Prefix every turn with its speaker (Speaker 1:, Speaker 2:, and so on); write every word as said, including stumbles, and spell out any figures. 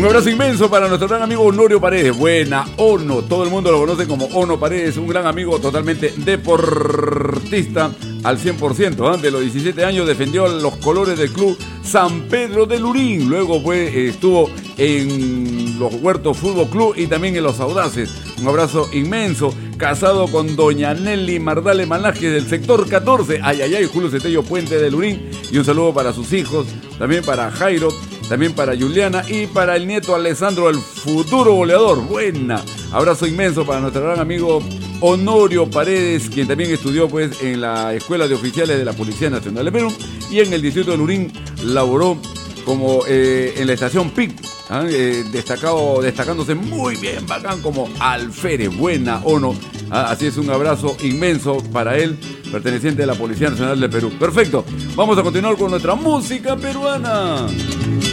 Speaker 1: Un abrazo inmenso para nuestro gran amigo Honorio Paredes. Buena, Ono. Todo el mundo lo conoce como Ono Paredes. Un gran amigo totalmente deportista al cien por ciento. ¿eh? De los diecisiete años defendió los colores del club San Pedro de Lurín. Luego fue, estuvo en los Huertos Fútbol Club y también en los Audaces. Un abrazo inmenso. Casado con doña Nelly Mardale Malaje del sector catorce. Ay, ay, ay, Julio Cetello Puente de Lurín. Y un saludo para sus hijos. También para Jairo. También para Juliana y para el nieto Alessandro, el futuro goleador. Buena. Abrazo inmenso para nuestro gran amigo Honorio Paredes, quien también estudió pues en la Escuela de Oficiales de la Policía Nacional de Perú y en el distrito de Lurín laboró como eh, en la estación P I C, ¿eh? Eh, destacado, destacándose muy bien, bacán, como alférez. Buena, Ono. ¿Ah? Así es, un abrazo inmenso para él, perteneciente a la Policía Nacional de Perú. Perfecto, vamos a continuar con nuestra música peruana.